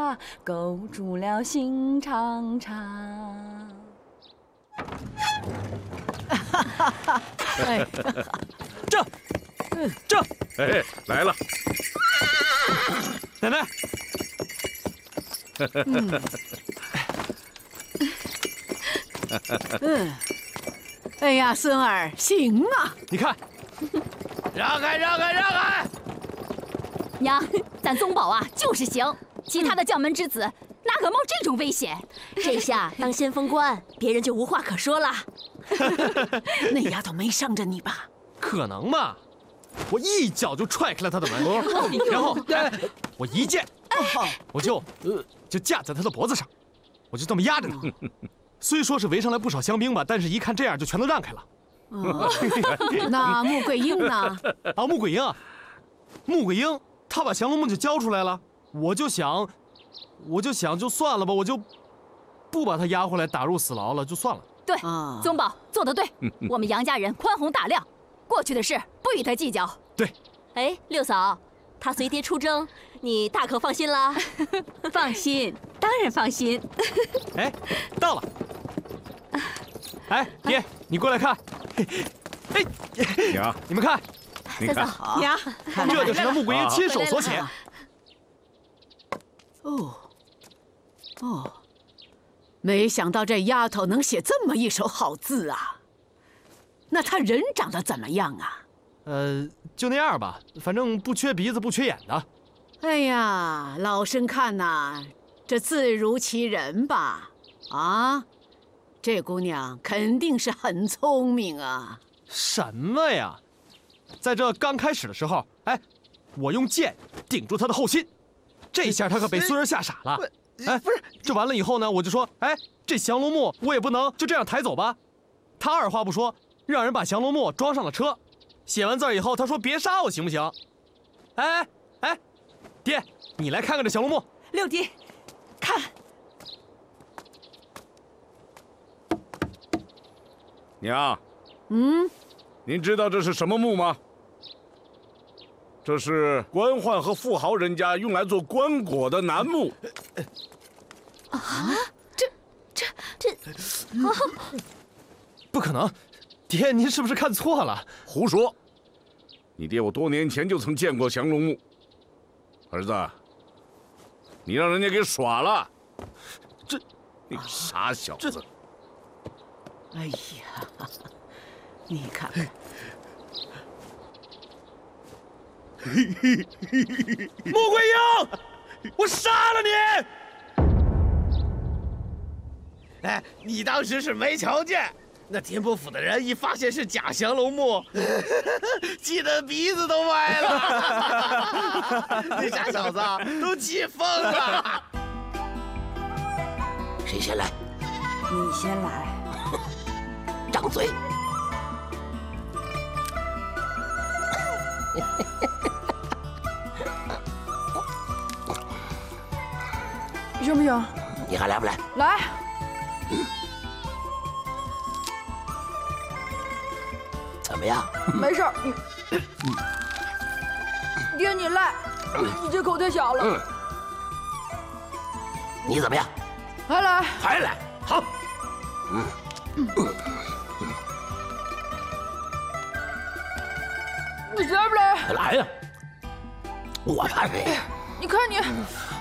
花，勾住了心长长。 哎， 这， 哎，来了， 奶奶。 哎呀，孙儿，行啊！ 你看， 让开，让开，让开！ 娘，咱宗保啊就是行，其他的将门之子哪敢冒这种危险？ 这下当先锋官，别人就无话可说了。 那丫头没伤着你吧？ 可能吗？我一脚就踹开了他的门，然后我一剑，我就架在他的脖子上，我就这么压着他。虽说是围上来不少香兵吧，但是一看这样就全都让开了。 那穆桂英呢？ 啊，穆桂英，他把降龙木就交出来了。我就想就算了吧，我就不把他押回来打入死牢了，就算了。 对，宗保做得对，我们杨家人宽宏大量，过去的事不与他计较。 对。 哎，六嫂，他随爹出征，你大可放心啦。 放心，当然放心。 哎，到了。哎，爹，你过来看。哎， 娘， 你们看， 你看， 呀， 这就是他穆桂英亲手所写。 没想到这丫头能写这么一手好字啊！那她人长得怎么样啊？ 就那样吧，反正不缺鼻子不缺眼的。 哎呀，老身看呐，这字如其人吧？啊，这姑娘肯定是很聪明啊！ 什么呀？在这刚开始的时候，哎，我用剑顶住她的后心，这下她可被孙儿吓傻了。哎，不是，这完了以后呢，我就说，哎，这降龙木我也不能就这样抬走吧。他二话不说，让人把降龙木装上了车。写完字儿以后，他说别杀我行不行？哎，爹，你来看看这降龙木。 六弟，看， 娘，您知道这是什么木吗？这是官宦和富豪人家用来做棺椁的楠木。 不可能，爹，您是不是看错了？ 胡说！你爹我多年前就曾见过降龙木。儿子，你让人家给耍了，你个傻小子！ 哎呀，你看看， 穆桂英，我杀了你！ 哎，你当时是没瞧见，那田伯府的人一发现是假降龙木，气得鼻子都歪了。那傻小子都气疯了。 谁先来？ 你先来。 张嘴。 行不行？ 你还来不来？ 来。 怎么样？ 没事儿，爹你来，你这口太小了。 你怎么样？ 还来？ 还来？好。 你来不来？ 来呀！我怕谁？ 你看你，